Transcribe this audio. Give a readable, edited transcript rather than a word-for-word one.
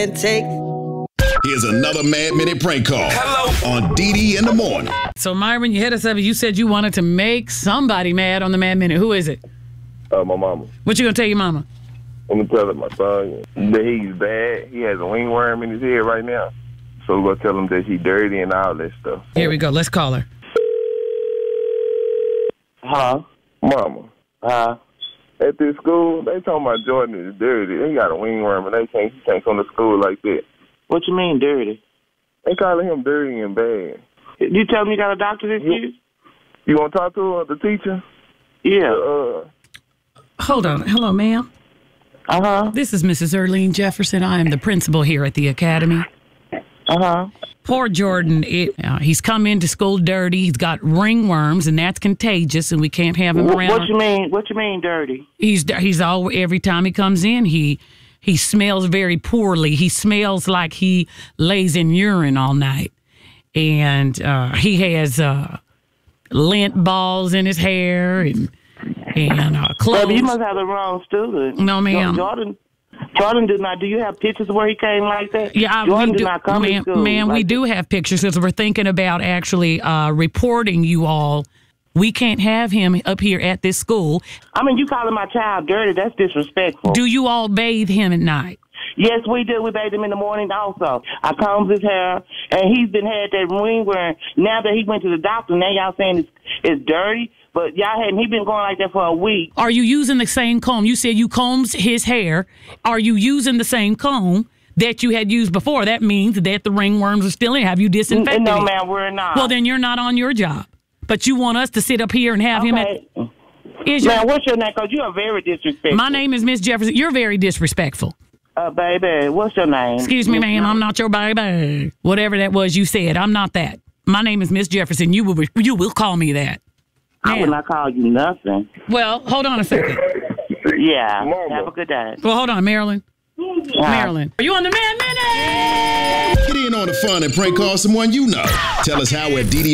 and take. Here's another Mad Minute prank call. Hello. On DD in the morning. So, Myron, you hit us up. You said you wanted to make somebody mad on the Mad Minute. Who is it? My mama. What you gonna tell your mama? I'm gonna tell my son that he's bad. He has a wingworm in his head right now. So we're gonna tell him that he's dirty and all that stuff. Here we go. Let's call her. Huh? Mama. At this school, they talking about Jordan is dirty. He got a wingworm and he can't come to school like that. What you mean, dirty? They calling him dirty and bad. You tell me you got a doctorate excuse? You want to talk to the teacher? Yeah. Hold on. Hello, ma'am. This is Mrs. Earlene Jefferson. I am the principal here at the academy. Poor Jordan, he's come into school dirty. He's got ringworms, and that's contagious, and we can't have him around. What you mean, dirty? Every time he comes in, he smells very poorly. He smells like he lays in urine all night, and he has lint balls in his hair and clothes. Well, you must have the wrong student. No, ma'am. Jordan did not. Do you have pictures where he came like that? Yeah, Jordan did not come to school. Ma'am, we do have pictures because we're thinking about actually reporting you all. We can't have him up here at this school. I mean, you calling my child dirty, that's disrespectful. Do you all bathe him at night? Yes, we do. We bathe him in the morning also. I combs his hair, and he's been had that ringworm. Now that he went to the doctor, now y'all saying it's dirty. But y'all he been going like that for a week. Are you using the same comb? You said you combs his hair. Are you using the same comb that you had used before? That means that the ringworms are still in. Have you disinfected No, it? ma'am, we're not. Well, then you're not on your job. But you want us to sit up here and have him at... Ma'am, what's your name? Because you are very disrespectful. My name is Miss Jefferson. You're very disrespectful. Baby, what's your name? Excuse me, ma'am. I'm not your baby. Whatever that was you said, I'm not that. My name is Miss Jefferson. You will call me that. I would not call you nothing. Well, hold on a second. Yeah. Mama. Have a good day. Well, hold on, Marilyn. Marilyn. Are you on the Mad Minute? Get in on the fun and prank call someone you know. Tell us how at DD